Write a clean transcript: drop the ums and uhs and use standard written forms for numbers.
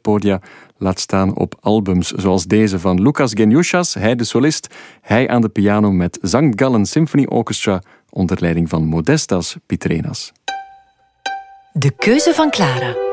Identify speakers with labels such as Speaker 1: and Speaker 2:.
Speaker 1: concertpodia, laat staan op albums zoals deze van Lucas Geniushas, hij de solist, hij aan de piano met St. Gallen Symphony Orchestra onder leiding van Modestas Pitrenas.
Speaker 2: De keuze van Clara.